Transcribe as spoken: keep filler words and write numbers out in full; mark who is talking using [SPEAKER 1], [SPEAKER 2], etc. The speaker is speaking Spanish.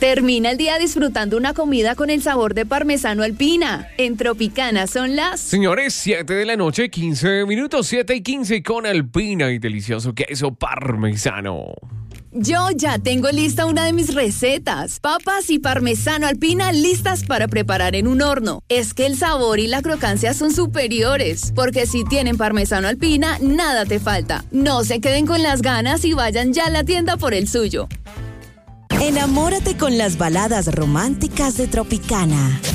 [SPEAKER 1] Termina el día disfrutando una comida con el sabor de parmesano alpina. En Tropicana son las...
[SPEAKER 2] Señores, siete de la noche, quince minutos, siete y quince con alpina y delicioso queso parmesano.
[SPEAKER 1] Yo ya tengo lista una de mis recetas. Papas y parmesano alpina listas para preparar en un horno. Es que el sabor y la crocancia son superiores, porque si tienen parmesano alpina, nada te falta. No se queden con las ganas y vayan ya a la tienda por el suyo.
[SPEAKER 3] Enamórate con las baladas románticas de Tropicana.